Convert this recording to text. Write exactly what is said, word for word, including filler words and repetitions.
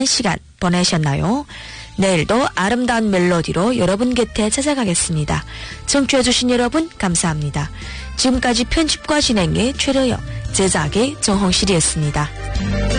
시간 보내셨나요? 내일도 아름다운 멜로디로 여러분 곁에 찾아가겠습니다. 청취해주신 여러분 감사합니다. 지금까지 편집과 진행의 최려영, 제작의 정홍실이었습니다.